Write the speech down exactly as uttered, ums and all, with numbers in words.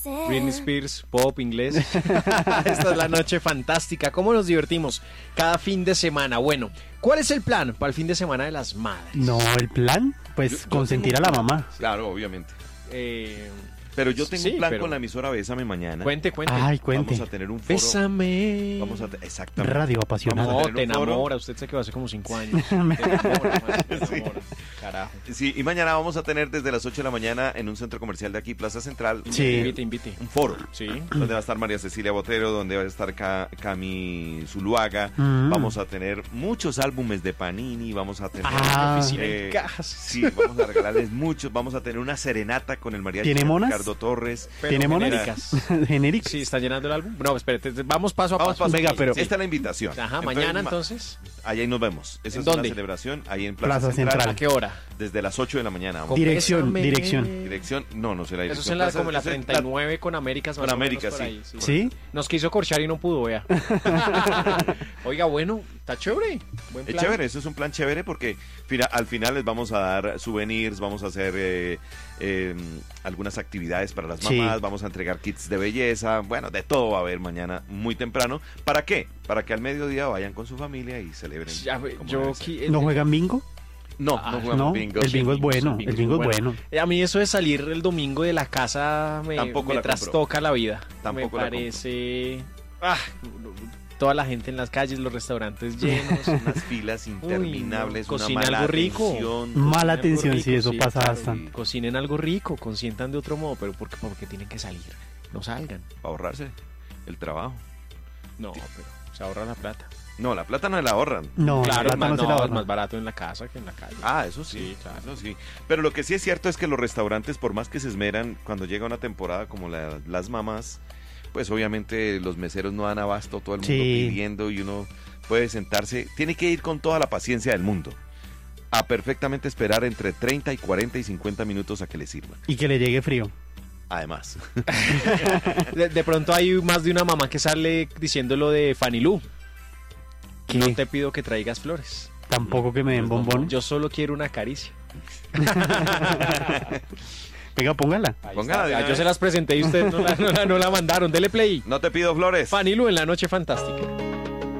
Britney Spears, pop, inglés. Esta es la noche fantástica. ¿Cómo nos divertimos cada fin de semana? Bueno, ¿cuál es el plan para el fin de semana de las madres? No, el plan, pues Yo- yo consentir a tengo la un plan. mamá. Claro, obviamente. Eh, Pero yo tengo Sí, un plan pero- con la emisora Bésame mañana. cuente, cuente. Ay, cuente. Vamos a tener un foro. Bésame. Vamos a te- exactamente. Radio apasionada. Vamos a No, tener te un foro. enamora. Usted se quedó hace como cinco años. Te enamora, man, te enamora. Carajo. Sí, y mañana vamos a tener desde las ocho de la mañana en un centro comercial de aquí, Plaza Central, Sí. Invite, invite. un foro. Sí. Donde va a estar María Cecilia Botero, donde va a estar Ca- Cami Zuluaga. Mm. Vamos a tener muchos álbumes de Panini, vamos a tener... Ah. Oficina eh, en cajas. Sí, vamos a regalarles muchos. Vamos a tener una serenata con el mariachi ¿Tiene de monas? Ricardo Torres. Pero ¿Tiene monas? genéricas. Genérico. Sí, ¿está llenando el álbum? No, espérate, vamos paso a Vamos, paso. paso. Venga, pero- Esta es la invitación. Ajá, Entonces, mañana ma- entonces. Ahí nos vemos. Esa ¿En es dónde? una celebración ahí en Plaza, Plaza Central. Central. ¿A qué hora? Desde las ocho de la mañana. vamos. Con Dirección, Bésame. dirección. Dirección, no, no será Eso dirección. es en la, Plaza- como en la eso es treinta y nueve con Américas. Más Con o menos Américas, por sí. ahí, sí. ¿Sí? Nos quiso corchar y no pudo, vea. Oiga, bueno, está chévere. Buen Es plan. chévere, eso es un plan chévere porque fina- al final les vamos a dar souvenirs, vamos a hacer eh, eh, algunas actividades para las Sí. mamás, vamos a entregar kits de belleza, bueno, de todo va a haber mañana muy temprano. ¿Para qué? Para que al mediodía vayan con su familia y celebren. Ya, ve, como yo debe ser. qui- ¿No juegan bingo? No, Ah, no jugamos No, bingo. el bingo es bingo, bueno, sí, el bingo es bueno. Eh, A mí eso de salir el domingo de la casa me, Tampoco me la compro. trastoca la vida. Tampoco me la compro. parece... Ah, toda la gente en las calles, los restaurantes llenos. Unas filas interminables, Uy, no. una Cocina mala algo rico. atención. Mala Cocinen atención, algo sí, rico, eso sí, pasa claro. bastante. Cocinen algo rico, consientan de otro modo, pero porque, porque tienen que salir. No salgan. Para ahorrarse el trabajo. No, pero se ahorra la plata. No, la plata no la ahorran. No, claro, la es más, plata no se no, la es ahorra. más barato en la casa que en la calle. Ah, eso sí, Sí, claro. eso sí. Pero lo que sí es cierto es que los restaurantes, por más que se esmeran, cuando llega una temporada como la- las mamás, pues obviamente los meseros no dan abasto, todo el mundo Sí. pidiendo y uno puede sentarse. Tiene que ir con toda la paciencia del mundo a perfectamente esperar entre treinta y cuarenta y cincuenta minutos a que le sirvan. Y que le llegue frío. Además, De, de pronto hay más de una mamá que sale diciendo lo de Fanny Lu. ¿Qué? No te pido que traigas flores. Tampoco que me den bombón. Yo solo quiero una caricia. Venga, póngala. Ahí Póngala está. de Ah, una yo vez. se las presenté y ustedes no la, no la- no la mandaron. Dele play. no te pido flores. Fanny Lu en la noche fantástica.